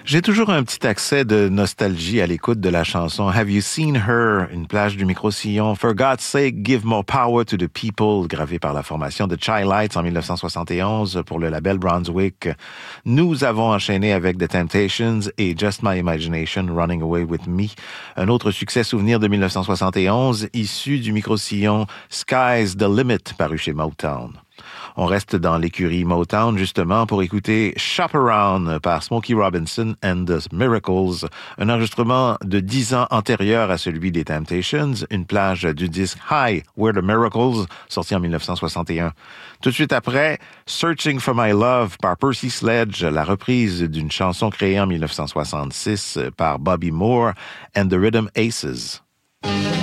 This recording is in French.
J'ai toujours un petit accès de nostalgie à l'écoute de la chanson Have You Seen Her? Une plage du micro-sillon. For God's Sake, Give More Power to the People, gravée par la formation de Chi-Lites en 1971 pour le label Brunswick. Nous avons enchaîné avec The Temptations et Just My Imagination, Running Away With Me. Un autre succès souvenir de 1971, issu du micro-sillon Sky's the Limit, paru chez Motown. On reste dans l'écurie Motown, justement, pour écouter Shop Around par Smokey Robinson and the Miracles, un enregistrement de 10 ans antérieur à celui des Temptations, une plage du disque Hi, We're the Miracles, sorti en 1961. Tout de suite après, Searching for My Love par Percy Sledge, la reprise d'une chanson créée en 1966 par Bobby Moore and the Rhythm Aces.